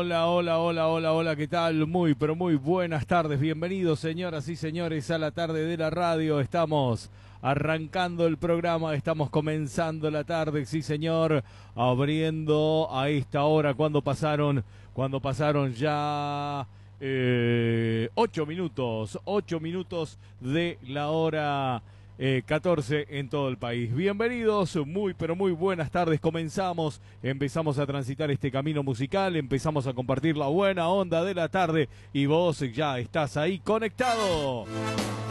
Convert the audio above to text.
hola, hola, hola, hola, hola, ¿qué tal? Muy, pero muy buenas tardes. Bienvenidos, señoras y señores, a la tarde de la radio. Estamos arrancando el programa, estamos comenzando la tarde, sí, señor, abriendo a esta hora cuando pasaron ya 8 minutos de la hora 14 en todo el país. Bienvenidos, muy pero muy buenas tardes. Empezamos a transitar este camino musical, empezamos a compartir la buena onda de la tarde y vos ya estás ahí conectado.